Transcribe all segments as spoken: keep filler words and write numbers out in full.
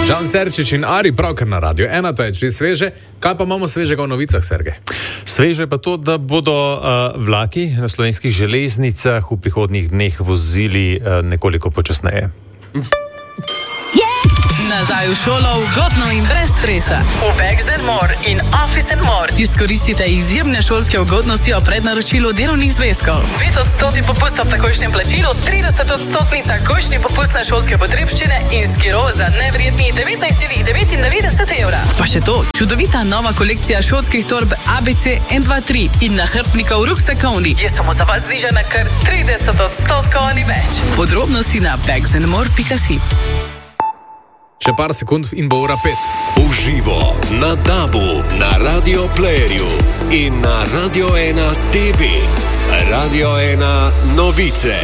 Žan Serčič in Ari pravkar na Radio ena, to je čisto sveže. Kaj pa imamo svežega v novicah, Sergej? Sveže pa to, da bodo uh, vlaki na slovenskih železnicah v prihodnjih dneh vozili uh, nekoliko počasneje. Nazaj v šolo, ugodno in brez stresa. V Bags and More in Office and More izkoristite izjemne šolske ugodnosti o prednaročilu delovnih zvezkov. pet odstotni popust ob takojšnjem plačilu, trideset odstotni takojšnji popust na šolske potrebščine in skiro za neverjetnih devetnajst celih devetindevetdeset evra. Pa še to, čudovita nova kolekcija šolskih torb A B C en dva tri in nahrbtnikov ruksakovni je samo za vas znižana kar trideset odstotkov ali več. Podrobnosti na bags and more pika si. Še par sekund in bo ura pet. Uživo na Dabu, na Radio Playerju in na Radio ena T V. Radio ena novice.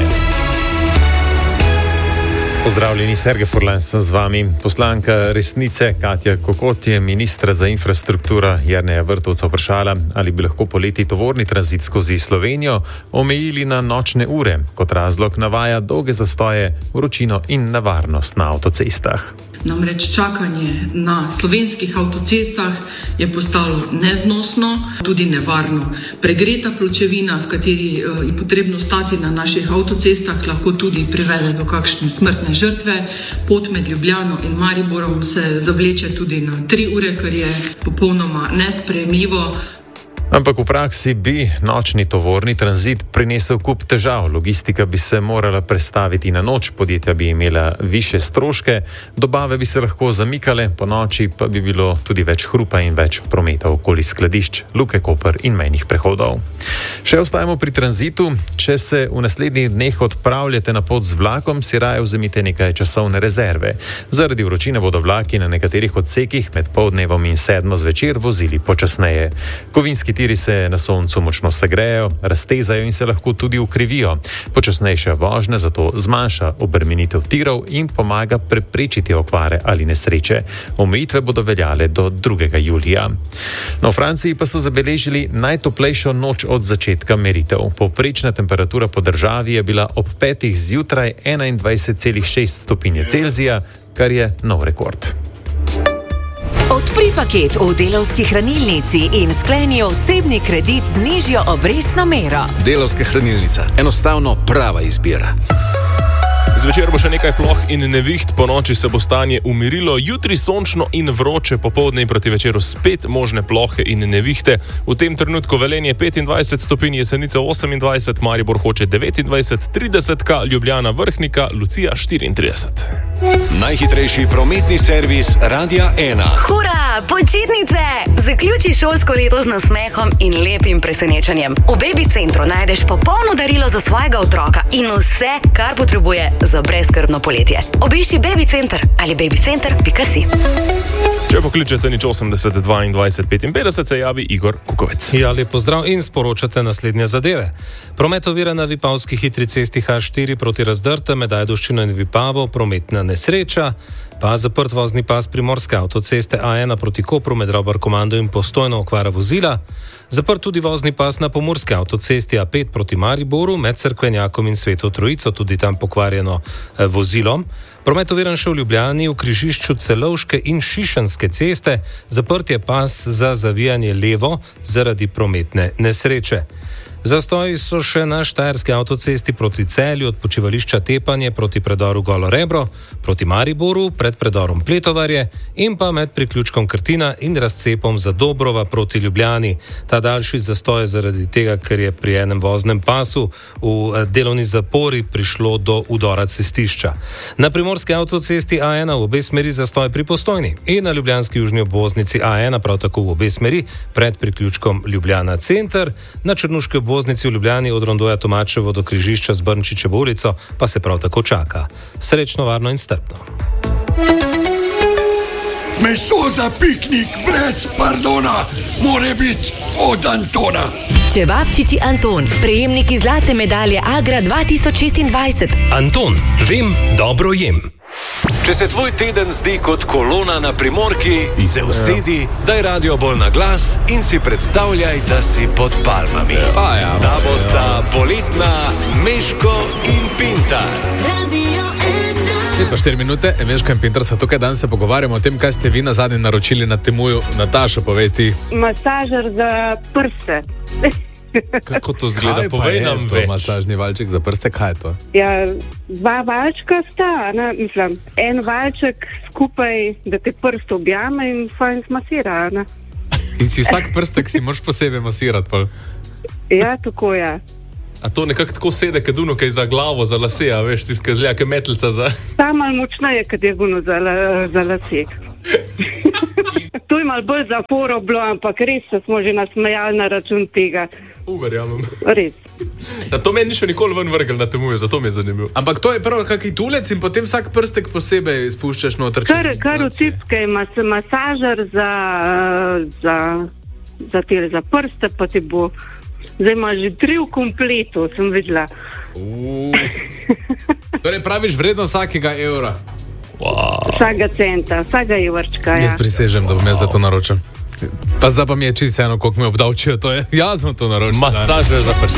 Pozdravljeni, Sergej Furlan sem z vami. Poslanka Resnice Katja Kokot je ministra za infrastrukturo Jerneja Vrtovca vprašala, ali bi lahko poleti tovorni tranzit skozi Slovenijo omejili na nočne ure. Kot razlog navaja dolge zastoje, vročino in nevarnost na avtocestah. Namreč čakanje na slovenskih avtocestah je postalo neznosno, tudi nevarno. Pregreta pločevina, v kateri je potrebno stati na naših avtocestah, lahko tudi privede do kakšne smrtne žrtve. Pot med Ljubljano in Mariborom se zavleče tudi na tri ure, kar je popolnoma nesprejemljivo. Ampak v praksi bi nočni tovorni tranzit prinesel kup težav. Logistika bi se morala prestaviti na noč, podjetja bi imela više stroške, dobave bi se lahko zamikale, po noči pa bi bilo tudi več hrupa in več prometa okoli skladišč, Luke Koper in mejnih prehodov. Še ostajamo pri tranzitu. Če se v naslednjih dneh odpravljate na pot z vlakom, si raje vzemite nekaj časovne rezerve. Zaradi vročine bodo vlaki na nekaterih odsekih med poldnevom in sedmo zvečer vozili počasneje. Kovinski tiri se na soncu močno segrejo, raztezajo in se lahko tudi ukrivijo. Počasnejša vožnja zato zmanjša obremenitev tirov in pomaga preprečiti okvare ali nesreče. Omejitve bodo veljale do drugega julija. No, v Franciji pa so zabeležili najtoplejšo noč od začetka meritev. Povprečna temperatura po državi je bila ob petih zjutraj enaindvajset celih šest stopinje Celzija, kar je nov rekord. Odpri paket v Delavski hranilnici in skleni osebni kredit z nižjo obrestno mero. Delavska hranilnica. Enostavno prava izbira. Zvečer bo še nekaj ploh in neviht, po noči se bo stanje umirilo, jutri sončno in vroče, popoldne in proti večeru spet možne plohe in nevihte. V tem trenutku Velenje petindvajset stopinj, Jesenice osemindvajset, Maribor Hoče devetindvajset, trideset, Ljubljana Vrhnika, Lucija štiriintrideset. Najhitrejši prometni servis Radia ena. Hura, počitnice! Zaključi šolsko leto z nasmehom in lepim presenečenjem. V Baby Centru najdeš popolno darilo za svojega otroka in vse, kar potrebuje za brezskrbno poletje. Obišči Baby Center ali babycenter pika si. Če pokličete nič osemdeset dvaindvajset petinpetdeset, se javi Igor Kukovec. Ja, lep pozdrav in sporočate naslednje zadeve. Promet ovira na Vipavski hitri cesti H štiri proti Razdrte med Ajdovščino in Vipavo, prometna nesreča, pa zaprt vozni pas Primorske avtoceste A ena proti Kopru med Robar Komando in Postojno, okvara vozila, zaprt tudi vozni pas na Pomurske avtocesti A pet proti Mariboru med Cerkvenjakom in Sveto Trojico, tudi tam pokvarjeno eh, vozilo. Promet oviran še v Ljubljani v križišču Celovške in Šišenske ceste, zaprt je pas za zavijanje levo zaradi prometne nesreče. Zastoji so še na Štajerski avtocesti proti Celju od počivališča Tepanje proti predoru Golo Rebro, proti Mariboru pred predorom Pletovarje in pa med priključkom Krtina in razcepom za Dobrova proti Ljubljani. Ta daljši zastoj je zaradi tega, ker je pri enem voznem pasu v delovni zapori prišlo do udora cestišča. Na Primorski avtocesti A ena v obe smeri zastoj pri Postojni in na ljubljanski južni obvoznici A ena prav tako v obe smeri pred priključkom Ljubljana Center, na Črnuški obvoznici voznici v Ljubljani od Rondoja Tomačevo do križišča z Brnčičevo ulico pa se prav tako čaka. Srečno, varno in strpno. Meso za piknik brez pardona more biti od Antona. Čevapčiči Anton, prejemniki zlate medalje Agra dva tisoč šestindvajset. Anton, vem, dobro jem. Če se tvoj teden zdi kot kolona na Primorki, se usedi, daj radio bolj na glas in si predstavljaj, da si pod palmami. S tabo sta poletna Meško in Pintar. Pa štiri minute, veš, kaj Pinter, so tukaj danes se pogovarjamo o tem, kaj ste vi na zadnje naročili na Temuju. Nataša, povej ti. Masažer za prste. Kako to zgleda? Povej nam več. Masažni valček za prste, kaj je to? Ja, dva valčka sta, ne? Mislim, en valček skupaj, da te prst objame in fajn smasira, ne? In si vsak prstek si moraš posebej masirati, pol? Ja, tako je. A to nekako tako sede, kad uno kaj za glavo, za lase, a veš, tiska zlija, kaj metlca za... Ta malo močneje, kad je guno za, la, za lase. To je malo bolj zaporo bilo, ampak res se smo že nasmejali na račun tega. Uverjamem. Res. Da to meni ni še nikoli ven vrgel na Temuju, zato mi je zanimivo. Ampak to je prvo kaký tulec in potem vsak prstek posebej spuščaš noter. Kar, kar v tipke ima se masažer za, za, za, tele, za prste, pa ti bo... Zdaj ima že tri v kompletu, sem videla. Torej praviš vredno vsakega evra? Wow. Vsakega centa, vsakega evrčka, ja. Jaz prisežem, da bom jaz za to naročil. Pa zdaj pa mi je čisto eno, koliko me obdavčijo, to je jasno to naročil. Masažer za prste.